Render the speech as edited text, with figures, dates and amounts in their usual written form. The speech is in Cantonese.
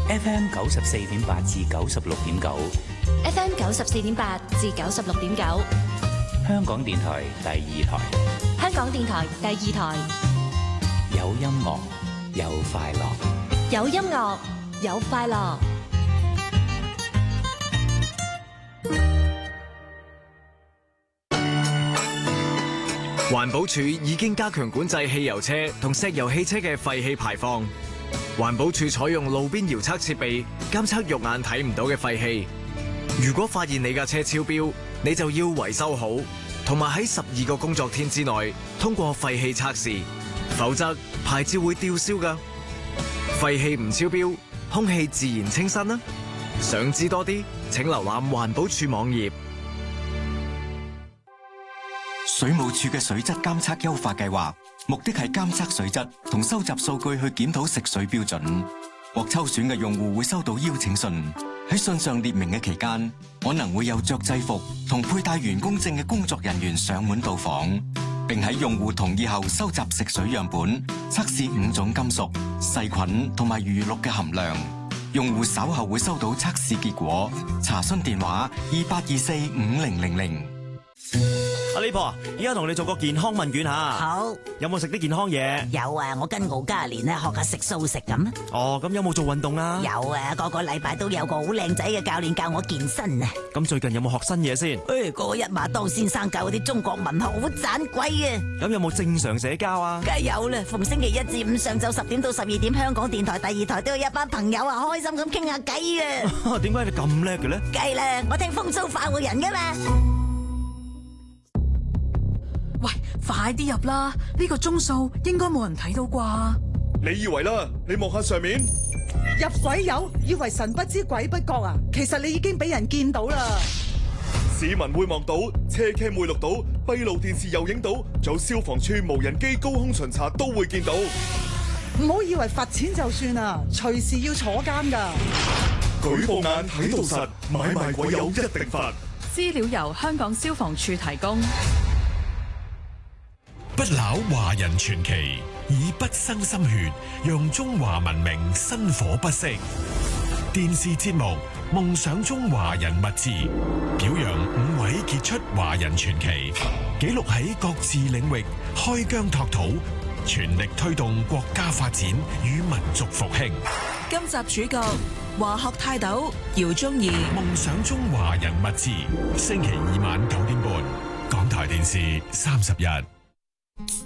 FM 94.8至96.9 ，FM 94.8至96.9， 香港電台第二台， 香港電台第二台， 有音樂，有快樂， 有音樂，有快樂。 環保署已經加強管制汽油車同石油汽車嘅廢氣排放。環保署採用路邊遙測設備監測肉眼睇唔到嘅廢氣。如果發現你架車超標，你就要維修好，同埋喺12個工作天之內通過廢氣測試，否則牌照會吊銷㗎。廢氣唔超標，空氣自然清新啦。想知多啲，請瀏覽環保署網頁。 水務署嘅水質監測優化計劃，目的係監測水質同收集數據去檢討食水標準。獲抽選嘅用戶會收到邀請信，喺信上列明嘅期間，可能會有着制服同佩戴員工證嘅工作人員上門到訪，並喺用戶同意後收集食水樣本，測試5種金屬、細菌同埋餘氯嘅含量。用戶稍後會收到測試結果。查詢電話28245000。 阿李婆，依家同你做個健康問卷吓。 好， 有冇食啲健康嘢？ 有啊，我跟敖嘉蓮咧學下食素食咁。 哦，咁有冇做運動啊？ 有啊，個禮拜都有個好靚仔嘅教練教我健身啊。 咁最近有冇學新嘢先？ 嗰個一馬當先生教嗰啲中國文學好盞鬼啊。 咁有冇正常社交啊？ 梗係有啦，逢星期1至5上晝10點到12點，香港電台第二台都有一班朋友啊，開心咁傾下偈啊。 點解你咁叻嘅咧？ 梗係啦，我聽風騷快活人噶嘛。 喂，快啲入啦！呢個鐘數應該冇人睇到啩？ 你以為啦？你望下上面， 入鬼友以為神不知鬼不覺啊！其實你已經俾人見到啦。 市民會望到，車 cam 會錄到，閉路電視又影到，仲有消防處無人機高空巡查都會見到。 唔好以為罰錢就算啊，隨時要坐監噶。 舉報眼睇到實，買賣鬼友一定罰。 資料由香港消防處提供。 不朽華人傳奇，以不生心血，讓中華文明薪火不息。電視節目《夢想中華人物誌》，表揚5位傑出華人傳奇，記錄喺各自領域開疆拓土，全力推動國家發展與民族復興。 今集主角華學泰斗姚宗義，《 夢想中華人物誌》，星期2晚9點半，港台電視31。